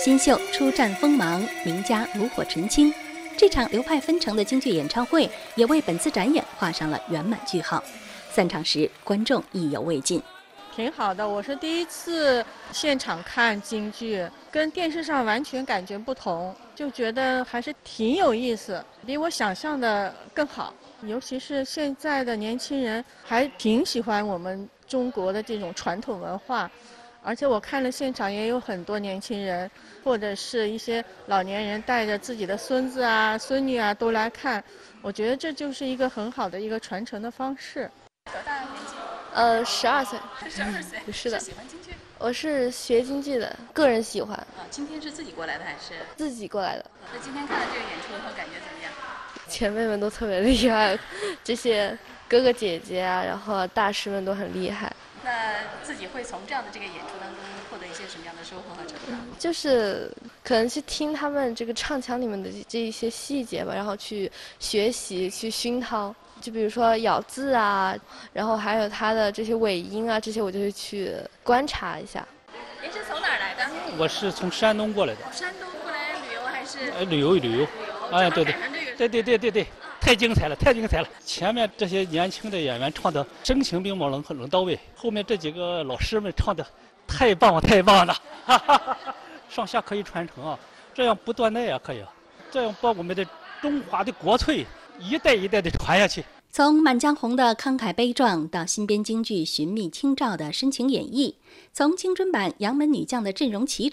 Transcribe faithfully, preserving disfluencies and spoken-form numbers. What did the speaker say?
新秀初绽锋芒，名家炉火纯青。这场流派纷呈的京剧演唱会也为本次展演画上了圆满句号。散场时，观众意犹未尽。 挺好的，我是第一次现场看京剧，跟电视上完全感觉不同，就觉得还是挺有意思，比我想象的更好。尤其是现在的年轻人还挺喜欢我们中国的这种传统文化，而且我看了现场也有很多年轻人或者是一些老年人带着自己的孙子啊孙女啊都来看，我觉得这就是一个很好的一个传承的方式。 多大年纪？ 呃，十二岁。 十二岁。 嗯，是的。 是喜欢京剧？ 我是学京剧的，个人喜欢。 啊，今天是自己过来的还是？ 自己过来的。 那今天看了这个演出后感觉怎么样？ 前辈们都特别厉害，这些哥哥姐姐啊，然后大师们都很厉害。 那自己会从这样的这个演出当中获得一些什么样的收获和成长？ 嗯、就是可能去听他们这个唱腔里面的这一些细节吧，然后去学习、去熏陶。就比如说咬字啊，然后还有它的这些尾音啊，这些我就会去观察一下。 您是从哪儿来的？ 我是从山东过来的。 山东过来旅游还是？ 呃，旅游旅游。哎，对对，对对对对对，太精彩了，太精彩了！前面这些年轻的演员唱的声情并茂，很很到位，后面这几个老师们唱的太棒了，太棒了，哈哈哈哈，上下可以传承啊，这样不断代也可以啊，这样把我们的中华的国粹一代一代的传下去。 从《满江红》的慷慨悲壮到新编京剧寻觅清照的深情演绎，从青春版杨门女将的阵容齐整